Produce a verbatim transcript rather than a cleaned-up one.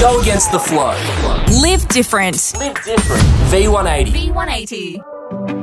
Go against the flow. Live different. Live different. V one eighty. V one eighty.